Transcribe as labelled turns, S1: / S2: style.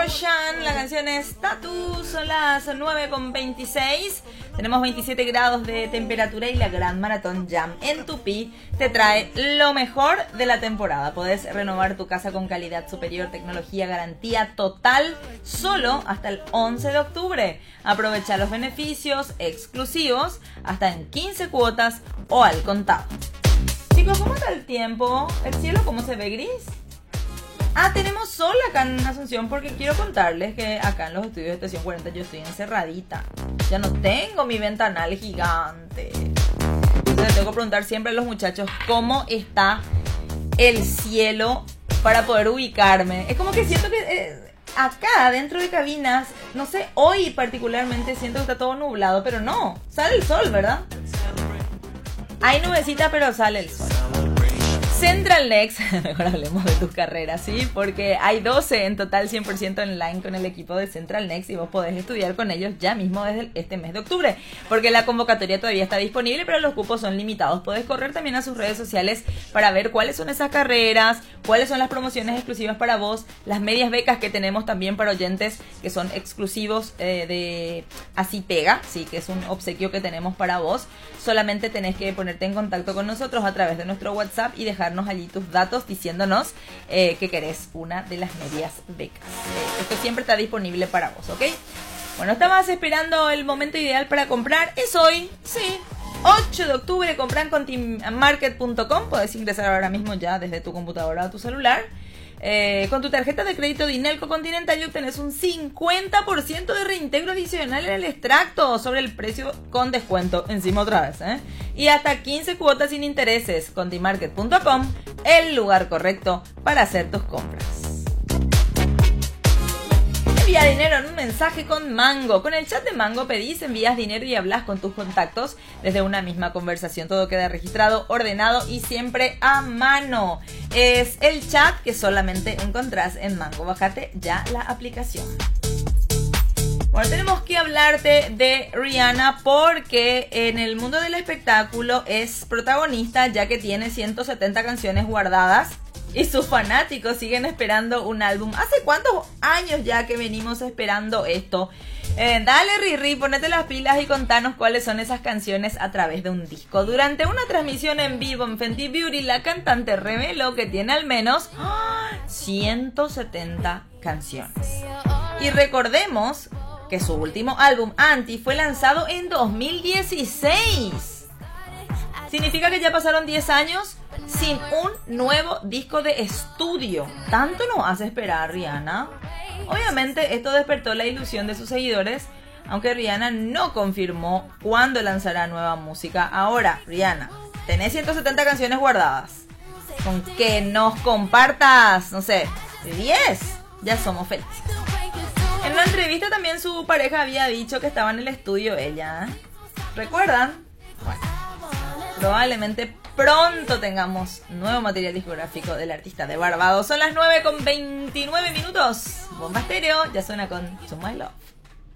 S1: Roshan, la canción es Tattoo, son las 9:26. Tenemos 27 grados de temperatura y la Gran Maratón Jam en Tupí te trae lo mejor de la temporada. Podés renovar tu casa con calidad superior, tecnología, garantía total, solo hasta el 11 de octubre. Aprovecha los beneficios exclusivos hasta en 15 cuotas o al contado. Chicos, ¿cómo está el tiempo? ¿El cielo cómo se ve gris? Tenemos sol acá en Asunción porque quiero contarles que acá en los estudios de Estación 40 yo estoy encerradita. Ya no tengo mi ventanal gigante. Entonces tengo que preguntar siempre a los muchachos cómo está el cielo para poder ubicarme. Es como que siento que acá dentro de cabinas, no sé, hoy particularmente siento que está todo nublado, pero no, sale el sol, ¿verdad? Hay nubecita, pero sale el sol. Central Next, mejor hablemos de tus carreras, ¿sí? Porque hay 12 en total 100% online con el equipo de Central Next y vos podés estudiar con ellos ya mismo desde este mes de octubre, porque la convocatoria todavía está disponible, pero los cupos son limitados. Podés correr también a sus redes sociales para ver cuáles son esas carreras, cuáles son las promociones exclusivas para vos, las medias becas que tenemos también para oyentes que son exclusivos de Así Pega, sí, que es un obsequio que tenemos para vos. Solamente tenés que ponerte en contacto con nosotros a través de nuestro WhatsApp y dejarnos allí tus datos diciéndonos que querés una de las medias becas. Esto siempre está disponible para vos, ¿ok? Bueno, estabas esperando el momento ideal para comprar. Es hoy, sí, 8 de octubre. Compran con teammarket.com. Podés ingresar ahora mismo ya desde tu computadora o tu celular. Con tu tarjeta de crédito Dinelco Continental y obtenés un 50% de reintegro adicional en el extracto sobre el precio con descuento. Encima otra vez, y hasta 15 cuotas sin intereses. Con teammarket.com, el lugar correcto para hacer tus compras. Envía dinero en un mensaje con Mango. Con el chat de Mango pedís, envías dinero y hablas con tus contactos desde una misma conversación. Todo queda registrado, ordenado y siempre a mano. Es el chat que solamente encontrás en Mango. Bájate ya la aplicación. Bueno, tenemos que hablarte de Rihanna porque en el mundo del espectáculo es protagonista, ya que tiene 170 canciones guardadas. Y sus fanáticos siguen esperando un álbum. ¿Hace cuántos años ya que venimos esperando esto? Dale, Riri, ponete las pilas y contanos cuáles son esas canciones a través de un disco. Durante una transmisión en vivo en Fenty Beauty, la cantante reveló que tiene al menos 170 canciones. Y recordemos que su último álbum, Anti, fue lanzado en 2016. Significa que ya pasaron 10 años sin un nuevo disco de estudio. ¿Tanto nos hace esperar Rihanna? Obviamente esto despertó la ilusión de sus seguidores, aunque Rihanna no confirmó cuándo lanzará nueva música. Ahora, Rihanna, tenés 170 canciones guardadas. Con que nos compartas, no sé, 10, ya somos felices. En una entrevista también su pareja había dicho que estaba en el estudio ella. ¿Recuerdan? Bueno, probablemente pronto tengamos nuevo material discográfico del artista de Barbados. Son las 9:29. Bomba Estéreo ya suena con To My Love.